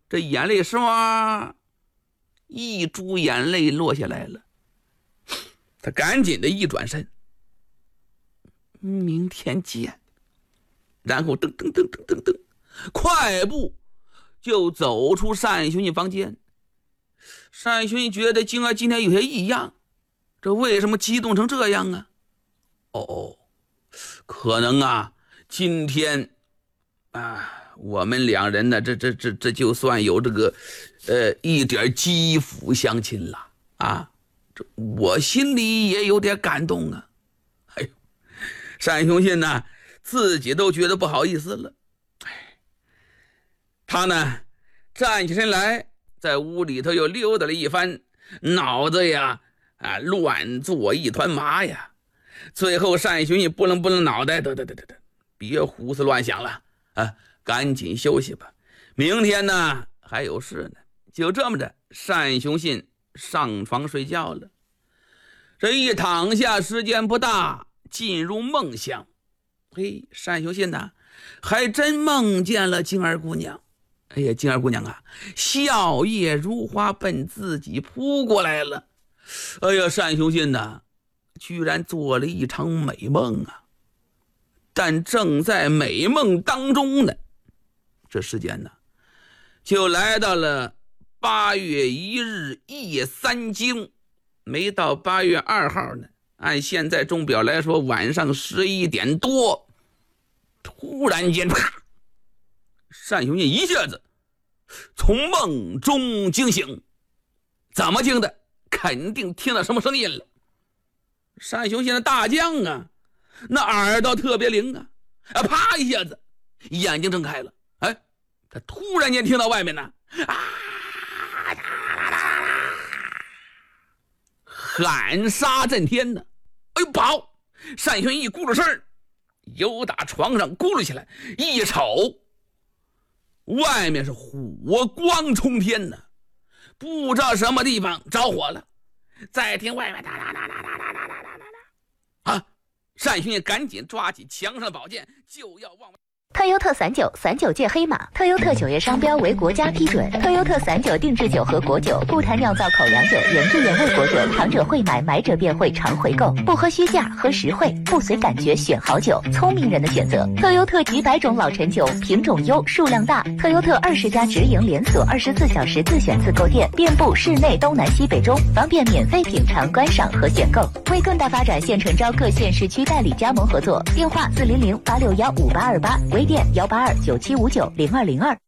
这眼泪唰一珠眼泪落下来了。他赶紧的一转身，明天见，然后噔噔噔噔噔噔，快步就走出单雄信房间。单雄信觉得静儿今天有些异样，这为什么激动成这样啊？可能啊，今天我们两人呢，这就算有这个一点肌肤相亲了啊，这我心里也有点感动啊。哎呦，单雄信呢自己都觉得不好意思了。他呢站起身来，在屋里头又溜达了一番，脑子呀乱作一团麻呀。最后单雄信拨了脑袋，得，别胡思乱想了啊，赶紧休息吧，明天呢还有事呢。就这么着，单雄信上床睡觉了。这一躺下，时间不大，进入梦乡。嘿，单雄信呢还真梦见了静儿姑娘。哎呀，静儿姑娘啊，笑靥如花奔自己扑过来了。哎呀，单雄信呢居然做了一场美梦啊！但正在美梦当中呢，这时间呢就来到了8月1日夜3更，没到8月2号呢，按现在钟表来说晚上11点多。突然间啪，单雄信一下子从梦中惊醒。怎么惊的？肯定听到什么声音了。单雄信的大将啊，那耳朵特别灵啊，啪一下子眼睛睁开了。他突然间听到外面呢喊杀震天呢。哎呦，跑！单雄信一咕噜声由打床上咕噜起来，一瞅外面是火光冲天呢，不知道什么地方着火了。再听外面哒哒哒哒哒哒哒哒哒啊！单雄信赶紧抓起墙上的宝剑就要往外。 特优特散酒，散酒界黑马。特优特酒业商标为国家批准。特优特散酒定制酒和果酒，不谈酿造口粮酒，原汁原味果酒。尝者会买，买者便会常回购。不喝虚价，喝实惠，不随感觉选好酒，聪明人的选择。特优特几百种老陈酒，品种优，数量大。特优特20家直营连锁，24小时自选自购店，遍布市内东南西北中，方便免费品尝、观赏和选购。为更大发展，现诚招各县市区代理加盟合作。电话400-861-5828，微店182-9759-0202。